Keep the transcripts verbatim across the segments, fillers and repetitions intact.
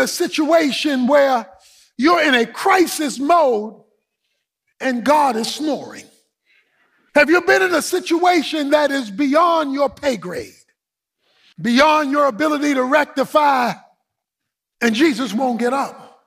a situation where you're in a crisis mode and God is snoring? Have you been in a situation that is beyond your pay grade, beyond your ability to rectify, and Jesus won't get up?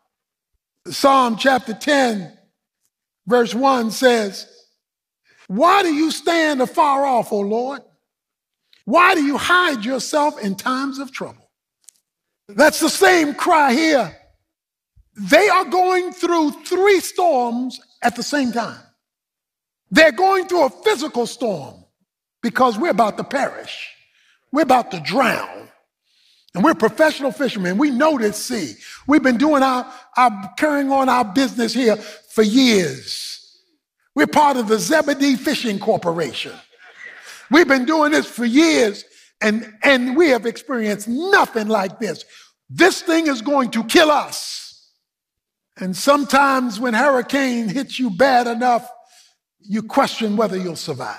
Psalm chapter ten, verse one says, "Why do you stand afar off, O Lord? Why do you hide yourself in times of trouble?" That's the same cry here. They are going through three storms at the same time. They're going through a physical storm because we're about to perish. We're about to drown. And we're professional fishermen. We know this sea. We've been doing our, our carrying on our business here for years. We're part of the Zebedee Fishing Corporation. We've been doing this for years, and, and we have experienced nothing like this. This thing is going to kill us. And sometimes when hurricane hits you bad enough, you question whether you'll survive.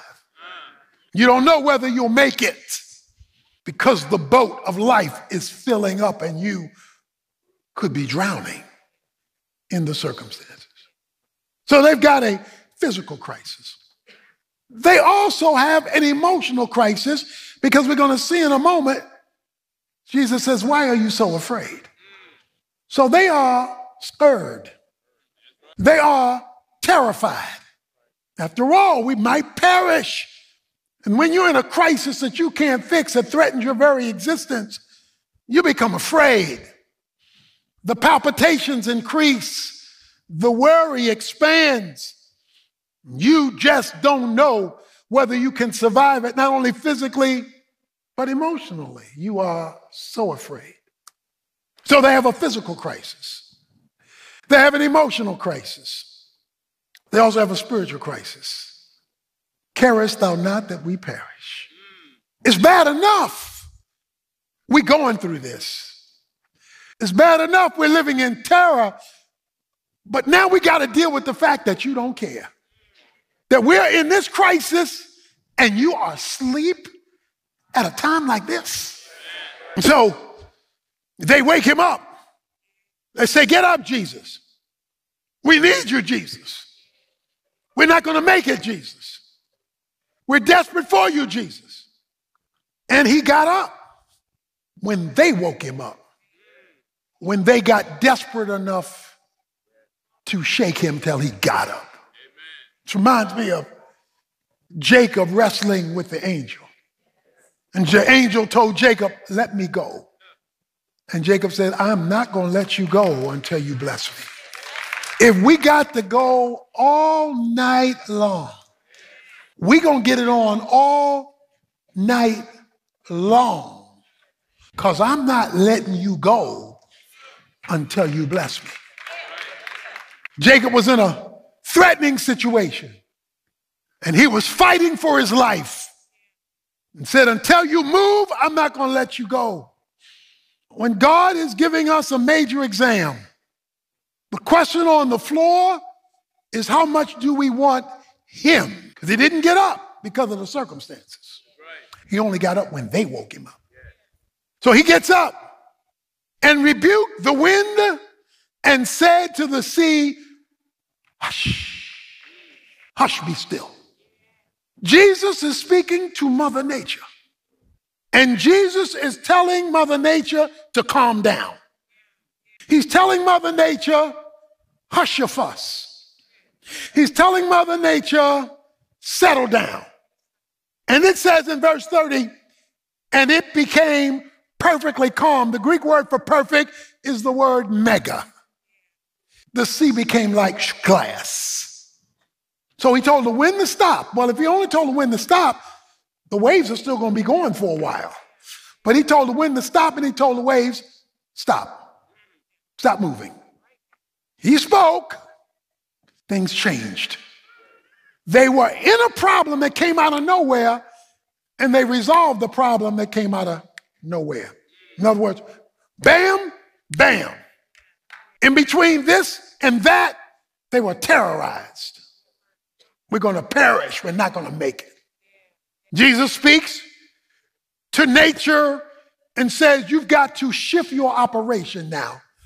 You don't know whether you'll make it because the boat of life is filling up and you could be drowning in the circumstances. So they've got a physical crisis. They also have an emotional crisis because we're going to see in a moment, Jesus says, "Why are you so afraid?" So they are scared. They are terrified. After all, we might perish. And when you're in a crisis that you can't fix, that threatens your very existence, you become afraid. The palpitations increase. The worry expands. You just don't know whether you can survive it, not only physically, but emotionally. You are so afraid. So they have a physical crisis. They have an emotional crisis. They also have a spiritual crisis. Carest thou not that we perish? It's bad enough we're going through this. It's bad enough we're living in terror, but now we got to deal with the fact that you don't care. That we're in this crisis and you are asleep at a time like this. So they wake him up. They say, "Get up, Jesus. We need you, Jesus. We're not going to make it, Jesus. We're desperate for you, Jesus." And he got up. When they woke him up, when they got desperate enough to shake him till he got up. It reminds me of Jacob wrestling with the angel. And the angel told Jacob, "Let me go." And Jacob said, "I'm not going to let you go until you bless me." If we got to go all night long, we going to get it on all night long, because I'm not letting you go until you bless me. Jacob was in a threatening situation, and he was fighting for his life and said, "Until you move, I'm not going to let you go." When God is giving us a major exam, the question on the floor is, how much do we want him? Because he didn't get up because of the circumstances. He only got up when they woke him up. So he gets up and rebuked the wind and said to the sea, "Hush, hush, be still." Jesus is speaking to Mother Nature. And Jesus is telling Mother Nature to calm down. He's telling Mother Nature, hush your fuss. He's telling Mother Nature, settle down. And it says in verse thirty, and it became perfectly calm. The Greek word for perfect is the word mega. The sea became like glass. So he told the wind to stop. Well, if he only told the wind to stop, the waves are still going to be going for a while. But he told the wind to stop, and he told the waves, stop. Stop moving. He spoke. Things changed. They were in a problem that came out of nowhere, and they resolved the problem that came out of nowhere. In other words, bam, bam. In between this and that, they were terrorized. We're going to perish. We're not going to make it. Jesus speaks to nature and says, you've got to shift your operation now.